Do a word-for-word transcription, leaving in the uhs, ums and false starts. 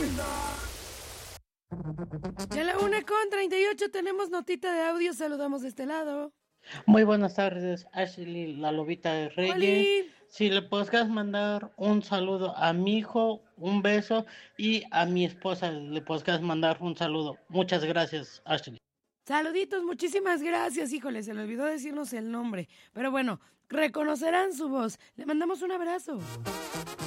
Ya a la una con treinta y ocho tenemos notita de audio. Saludamos de este lado. Muy buenas tardes, Ashley, la lobita de Reyes. ¡Holi! Si le podrías mandar un saludo a mi hijo, un beso, y a mi esposa le podrías mandar un saludo. Muchas gracias, Ashley. Saluditos, muchísimas gracias. Híjole, se le olvidó decirnos el nombre. Pero bueno, reconocerán su voz. Le mandamos un abrazo.